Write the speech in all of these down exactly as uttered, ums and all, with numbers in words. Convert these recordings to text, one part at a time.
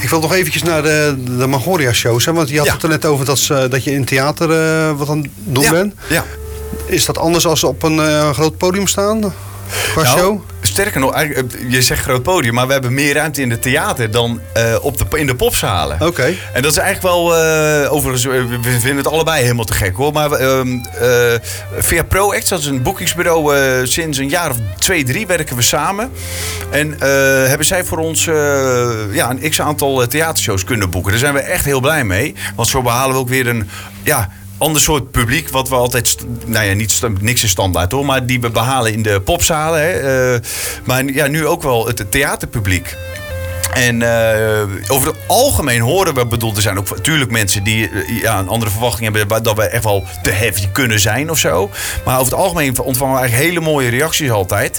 Ik wil nog eventjes naar de, de Magoria-shows. Hè? Want je had Ja. het er net over dat, ze- dat je in theater uh, wat aan het doen ja. bent. Ja. Is dat anders als op een uh, groot podium staan? Qua nou, show? Sterker nog, je zegt groot podium, maar we hebben meer ruimte in het theater dan uh, op de, in de popzalen. Oké. Okay. En dat is eigenlijk wel, uh, overigens, we vinden het allebei helemaal te gek hoor. Maar uh, uh, via ProAct, dat is een boekingsbureau, uh, sinds een jaar of twee, drie werken we samen. En uh, hebben zij voor ons uh, ja, een x-aantal theatershows kunnen boeken. Daar zijn we echt heel blij mee. Want zo behalen we ook weer een... Ja, ander soort publiek, wat we altijd... Nou ja, niet, niks is standaard hoor, maar die we behalen in de popzalen. Hè. Uh, maar ja, nu ook wel het theaterpubliek. En uh, over het algemeen horen we, bedoel, er zijn ook natuurlijk mensen die uh, ja, een andere verwachting hebben dat we echt wel te heavy kunnen zijn of zo. Maar over het algemeen ontvangen we eigenlijk hele mooie reacties altijd.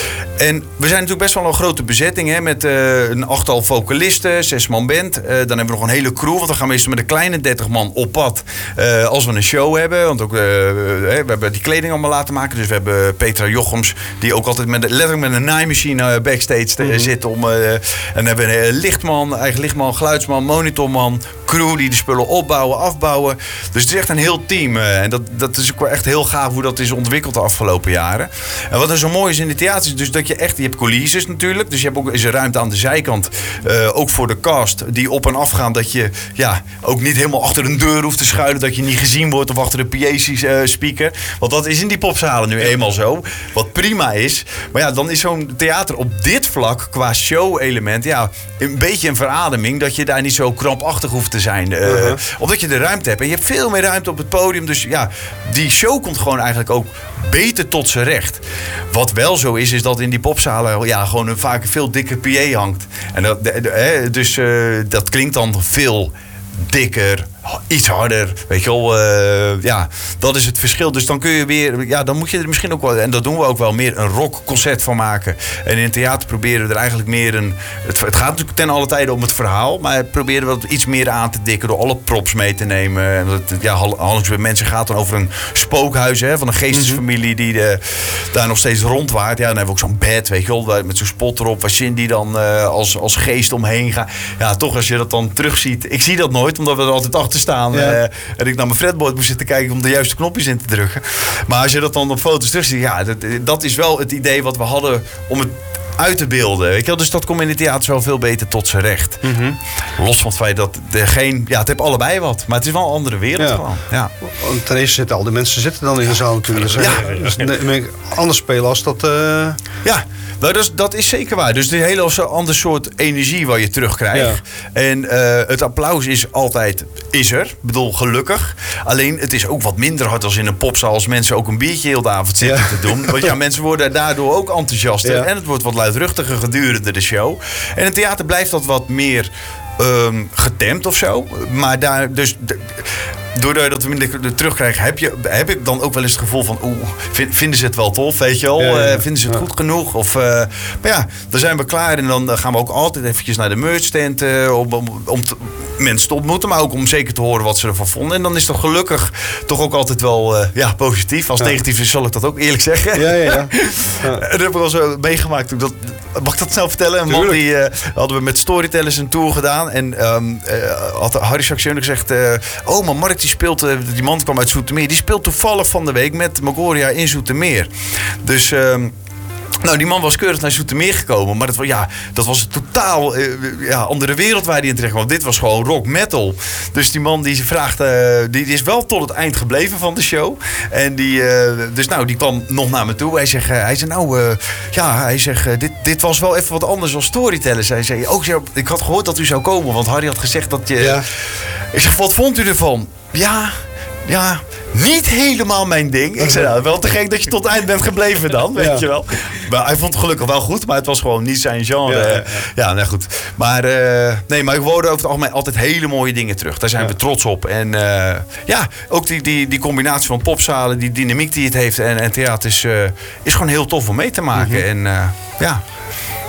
En we zijn natuurlijk best wel een grote bezetting, hè, met uh, een achttal vocalisten, zes man band. Uh, dan hebben we nog een hele crew, want dan gaan we meestal met een kleine dertig man op pad uh, als we een show hebben. Want ook, uh, we hebben die kleding allemaal laten maken. Dus we hebben Petra Jochems, die ook altijd met, letterlijk met een naaimachine backstage mm-hmm. zit. Om, uh, en dan hebben we een lichtman, eigen lichtman, geluidsman, monitorman, crew die de spullen opbouwen, afbouwen. Dus het is echt een heel team. Uh, en dat, dat is ook echt heel gaaf hoe dat is ontwikkeld de afgelopen jaren. En wat er zo mooi is in de theater is dus dat je echt, je hebt coulisses natuurlijk. Dus je hebt ook is er ruimte aan de zijkant. Uh, ook voor de cast die op en af gaan. Dat je ja, ook niet helemaal achter een deur hoeft te schuilen. Dat je niet gezien wordt of achter de P A-speaker. Want dat is in die popzalen nu eenmaal zo. Wat prima is. Maar ja, dan is zo'n theater op dit vlak qua show-element ja, een beetje een verademing. Dat je daar niet zo krampachtig hoeft te zijn. Uh, uh-huh. Omdat je de ruimte hebt. En je hebt veel meer ruimte op het podium. Dus ja, die show komt gewoon eigenlijk ook beter tot zijn recht. Wat wel zo is, is dat in die popzalen ja, gewoon een vaak een veel dikker P A hangt. En dat, de, de, hè, dus uh, dat klinkt dan veel dikker, iets harder, weet je wel. Uh, ja, dat is het verschil. Dus dan kun je weer, ja, dan moet je er misschien ook wel, en dat doen we ook wel, meer een rockconcert van maken. En in het theater proberen we er eigenlijk meer een, het, het gaat natuurlijk ten alle tijde om het verhaal, maar proberen we het iets meer aan te dikken door alle props mee te nemen. En dat, ja, Hallings bij mensen gaat dan over een spookhuis, hè, van een geestesfamilie die de, daar nog steeds rondwaart. Ja, dan hebben we ook zo'n bed, weet je wel, met zo'n spot erop, waar Cindy dan uh, als, als geest omheen gaat. Ja, toch als je dat dan terugziet. Ik zie dat nooit, omdat we er altijd achter staan. Ja. Uh, en ik naar mijn fretboard moest zitten kijken om de juiste knopjes in te drukken. Maar als je dat dan op foto's terugziet, ja, dat, dat is wel het idee wat we hadden om het uit te beelden. Weet je wel? Dus dat komt in het theater wel veel beter tot zijn recht. Mm-hmm. Los van het feit dat er geen... Ja, het heeft allebei wat. Maar het is wel een andere wereld ja. gewoon. Ja. Ten eerste zitten al die mensen zitten dan in de zaal natuurlijk. Dus, ja. dus ne- anders spelen als dat... Uh... Ja. Nou, dat, is, dat is zeker waar. Dus het is een hele ander soort energie wat je terugkrijgt. Ja. En uh, het applaus is altijd, is er. Ik bedoel, gelukkig. Alleen, het is ook wat minder hard als in een popzaal. Als mensen ook een biertje heel de avond zitten ja. te doen. Want ja, mensen worden daardoor ook enthousiaster. Ja. En het wordt wat luidruchtiger gedurende de show. En in het theater blijft dat wat meer um, getemd of zo. Maar daar, dus... De, doordat we minder terugkrijgen, heb, je, heb ik dan ook wel eens het gevoel van... Oeh, vinden ze het wel tof, weet je wel? Ja, ja, ja. Uh, vinden ze het ja. goed genoeg? Of, uh, maar ja, dan zijn we klaar. En dan gaan we ook altijd eventjes naar de merchstand... Uh, om, om, om te, mensen te ontmoeten, maar ook om zeker te horen wat ze ervan vonden. En dan is dat gelukkig toch ook altijd wel uh, ja, positief. Als ja. negatief is, zal ik dat ook eerlijk zeggen. Ja, ja, ja. ja. En dat heb ik wel zo meegemaakt. Dat, mag ik dat snel vertellen? Een man die uh, hadden we met Storytellers een tour gedaan. En um, uh, had Harry Saxion gezegd... Uh, oh, maar Mark die speelt... Uh, die man kwam uit Zoetermeer. Die speelt toevallig van de week met Magoria in Zoetermeer. Dus... Um, Nou, die man was keurig naar Zoetermeer gekomen. Maar dat, ja, dat was een totaal uh, ja, andere wereld waar hij in terecht kwam. Dit was gewoon rock metal. Dus die man die vraagt, uh, die, die is wel tot het eind gebleven van de show. En die, uh, dus nou, die kwam nog naar me toe. Hij zegt, uh, hij zei nou, uh, ja, hij zegt, uh, dit, dit was wel even wat anders dan Storytellers. Hij zei, ook, ik had gehoord dat u zou komen, want Harry had gezegd dat je... Ja. Ik zeg, wat vond u ervan? Ja... Ja, niet helemaal mijn ding. Ik zei, nou, wel te gek dat je tot het eind bent gebleven dan, weet ja. je wel. Maar hij vond het gelukkig wel goed, maar het was gewoon niet zijn genre. Ja, ja, ja. ja nou goed. Maar, uh, nee, maar ik hoorde over het algemeen altijd hele mooie dingen terug. Daar zijn ja. we trots op. En uh, ja, ook die, die, die combinatie van popzalen, die dynamiek die het heeft en, en theater is, uh, is gewoon heel tof om mee te maken. Mm-hmm. En uh, ja...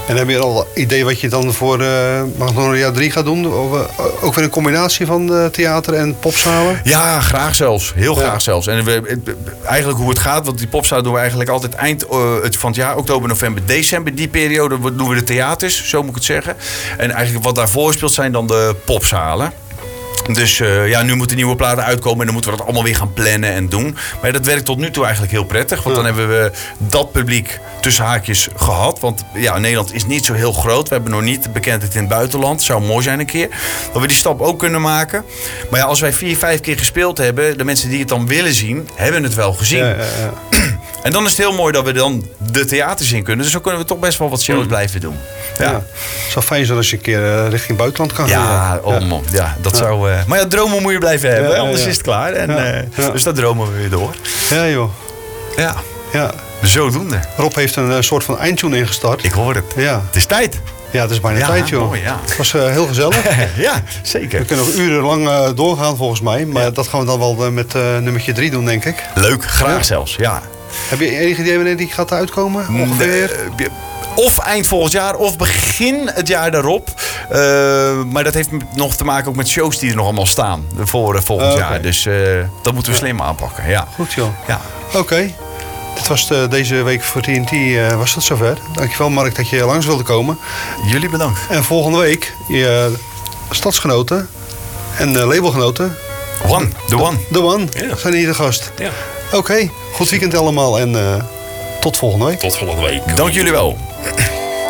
En heb je al idee wat je dan voor uh, Magnolia drie gaat doen? Of, uh, ook weer een combinatie van uh, theater en popzalen? Ja, graag zelfs. Heel Ja. graag zelfs. En we, eigenlijk hoe het gaat, want die popzaal doen we eigenlijk altijd eind uh, het van het jaar. Oktober, november, december. Die periode doen we de theaters, zo moet ik het zeggen. En eigenlijk wat daarvoor speelt zijn dan de popzalen. Dus uh, ja, nu moeten nieuwe platen uitkomen en dan moeten we dat allemaal weer gaan plannen en doen. Maar dat werkt tot nu toe eigenlijk heel prettig. Want Ja. dan hebben we dat publiek tussen haakjes gehad. Want ja, Nederland is niet zo heel groot. We hebben nog niet de bekendheid in het buitenland. Zou mooi zijn een keer. Dat we die stap ook kunnen maken. Maar ja, als wij vier, vijf keer gespeeld hebben, de mensen die het dan willen zien, hebben het wel gezien. Ja, ja, ja. En dan is het heel mooi dat we dan de theaters in kunnen. Dus zo kunnen we toch best wel wat shows Mm. blijven doen. Ja. Ja. Het zou fijn zijn als je een keer uh, richting buitenland kan gaan. Ja, oh man, ja, dat Ja. zou... Uh, maar ja, dromen moet je blijven hebben, Ja, ja, anders ja. is het klaar. En, Ja, uh, ja. Dus daar dromen we weer door. Ja, joh. Ja, Ja. zodoende. Rob heeft een uh, soort van eindtune ingestart. Ik hoor het. Ja. Het is tijd. Ja, het is bijna Ja, tijd, joh. mooi, ja. Het was uh, heel gezellig. Ja, zeker. We kunnen nog urenlang uh, doorgaan volgens mij. Maar Ja. dat gaan we dan wel uh, met uh, nummertje drie doen, denk ik. Leuk, graag Ja. zelfs, ja. Heb je enig idee wanneer die gaat uitkomen? Ongeveer? De- Of eind volgend jaar, of begin het jaar daarop. Uh, maar dat heeft nog te maken ook met shows die er nog allemaal staan. Voor uh, volgend Uh, oké. jaar. Dus uh, dat moeten we slim aanpakken, ja. Goed, joh. Ja. Oké. Okay. Dit was de, deze week voor T N T uh, was het zover. Dankjewel, Mark, dat je langs wilde komen. Jullie bedankt. En volgende week je stadsgenoten en uh, labelgenoten. One, the one. The One, Ja. zijn hier de gast. Ja. Oké, okay. Goed weekend allemaal en uh, tot volgende week. Tot volgende week. Dank jullie wel.